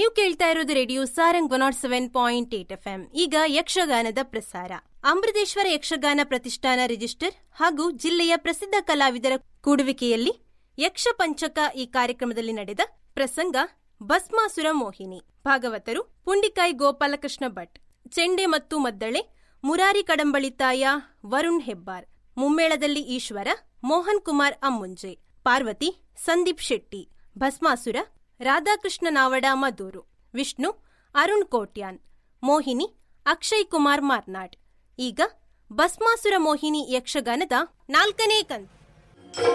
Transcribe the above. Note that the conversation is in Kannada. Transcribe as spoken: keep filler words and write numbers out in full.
ನೀವು ಕೇಳ್ತಾ ಇರೋದು radio Sarang one not seven point eight F M. ಈಗ ಯಕ್ಷಗಾನದ ಪ್ರಸಾರ. ಅಮೃತೇಶ್ವರ ಯಕ್ಷಗಾನ ಪ್ರತಿಷ್ಠಾನ ರಿಜಿಸ್ಟರ್ ಹಾಗೂ ಜಿಲ್ಲೆಯ ಪ್ರಸಿದ್ಧ ಕಲಾವಿದರ ಕೂಡುವಿಕೆಯಲ್ಲಿ ಯಕ್ಷ ಪಂಚಕ ಈ ಕಾರ್ಯಕ್ರಮದಲ್ಲಿ ನಡೆದ ಪ್ರಸಂಗ ಭಸ್ಮಾಸುರ ಮೋಹಿನಿ. ಭಾಗವತರು ಪುಂಡಿಕಾಯಿ ಗೋಪಾಲಕೃಷ್ಣ ಭಟ್. ಚೆಂಡೆ ಮತ್ತು ಮದ್ದಳೆ ಮುರಾರಿ ಕಡಂಬಳಿತಾಯ, ವರುಣ್ ಹೆಬ್ಬಾರ್. ಮುಮ್ಮೇಳದಲ್ಲಿ ಈಶ್ವರ, ಮೋಹನ್ ಕುಮಾರ್ ಅಮ್ಮುಂಜೆ. ಪಾರ್ವತಿ ಸಂದೀಪ್ ಶೆಟ್ಟಿ. ಭಸ್ಮಾಸುರ ರಾಧಾಕೃಷ್ಣ ನಾವಡ ಮದೂರು. ವಿಷ್ಣು ಅರುಣ್ ಕೋಟ್ಯಾನ್. ಮೋಹಿನಿ ಅಕ್ಷಯ್ ಕುಮಾರ್ ಮಾರ್ನಾಡ್. ಈಗ ಭಸ್ಮಾಸುರ ಮೋಹಿನಿ ಯಕ್ಷಗಾನದ ನಾಲ್ಕನೇ ಕಂತು.